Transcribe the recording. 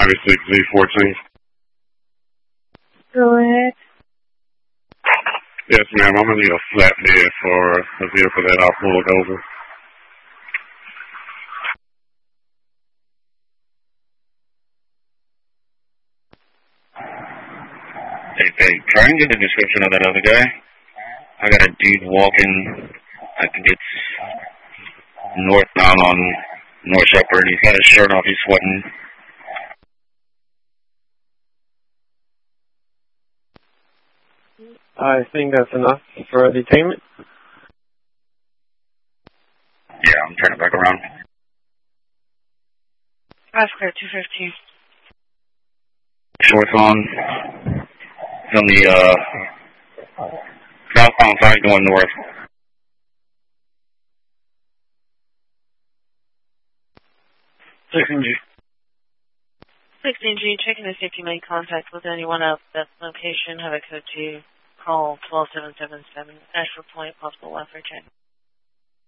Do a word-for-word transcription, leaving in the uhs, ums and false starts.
ninety-six Z fourteen. Go ahead. Yes, ma'am. I'm going to need a flatbed for a vehicle that I pulled over. Hey, hey, try and get the description of that other guy. I got a dude walking, I think it's northbound on North Shepherd. He's got his shirt off, he's sweating. I think that's enough for a detainment. Yeah, I'm turning back around. That's clear, two fifteen. Shorts on. He's on the, uh, southbound side going north. sixteen G. sixteen G, checking to see if you made contact with anyone at that location. Have a code to call twelve seven seven seven. Ashford Point, possible welfare check.